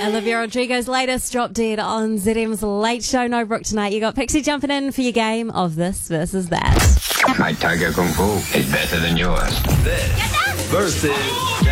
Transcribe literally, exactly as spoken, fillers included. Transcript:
Olivia Rodrigo's latest, Drop Dead on Z M's Late Show. No Brooke tonight. You got Pixie jumping in for your game of this versus that. My Tiger Kung Fu is better than yours. This versus